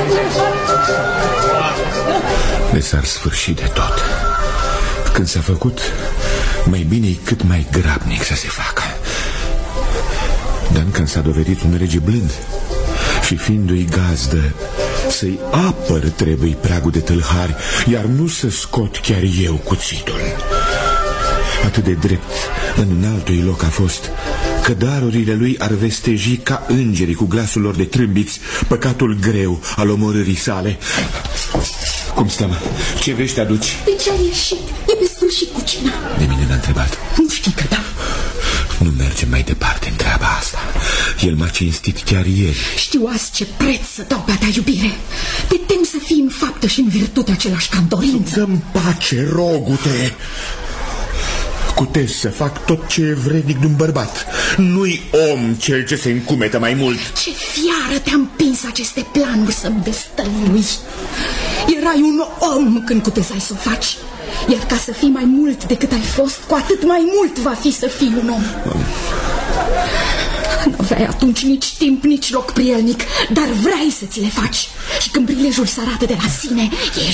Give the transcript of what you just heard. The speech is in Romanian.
De s-ar sfârși de tot. Când s-a făcut, mai bine-i cât mai grabnic să se facă. Duncan s-a dovedit un rege blând și fiindu-i gazdă, să-i apăr trebuie preagul de tâlhari, iar nu să scot chiar eu cuțitul. Atât de drept în înaltui loc a fost că darurile lui ar vesteji ca îngerii cu glasul lor de trâmbiți păcatul greu al omorârii sale. Cum stăm? Ce vești aduci? De ce ai ieșit? E pe sfârșit cucina. De mine n-a întrebat. Nu știi că da. Nu mergem mai departe în treaba asta. El m-a cinstit chiar ieri. Știu azi ce preț să dau pe a ta iubire. Te tem să fii în faptă și în virtute același ca în dorință. Dă-mi pace, rogu-te. Cutez să fac tot ce e vrednic de un bărbat. Nu-i om cel ce se încumetă mai mult. Ce fiară te-a împins aceste planuri să-mi destălui. Erai un om când cutezai să o faci. Iar ca să fii mai mult decât ai fost, cu atât mai mult va fi să fii un om. Nu aveai atunci nici timp, nici loc prielnic, dar vrei să ți le faci. Și când prilejul se arată de la sine,